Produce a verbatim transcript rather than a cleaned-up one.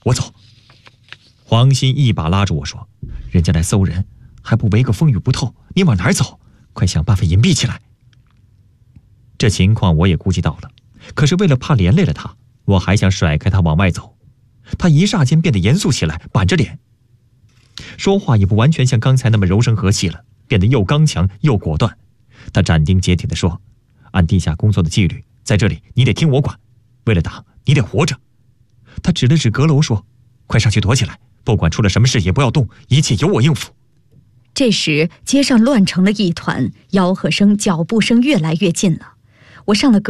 我走。黄鑫一把拉住我说：“人家来搜人，还不围个风雨不透？你往哪儿走？快想办法隐蔽起来。”这情况我也估计到了，可是为了怕连累了他，我还想甩开他往外走。他一霎间变得严肃起来，板着脸，说话也不完全像刚才那么柔声和气了，变得又刚强又果断。他斩钉截铁地说：“按地下工作的纪律，在这里你得听我管，为了党你得活着。”他指了指阁楼说：“快上去躲起来，不管出了什么事也不要动，一切由我应付。” 这时街上乱成了一团，吆喝声、脚步声越来越近了。我上了阁